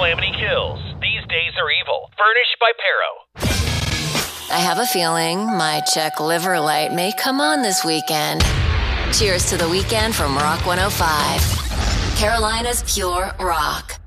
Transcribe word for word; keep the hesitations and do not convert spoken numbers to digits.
Calamity Kills. These days are evil. Furnished by Pero. I have a feeling my Czech liver light may come on this weekend. Cheers to the weekend from Rock one oh five. Carolina's Pure Rock.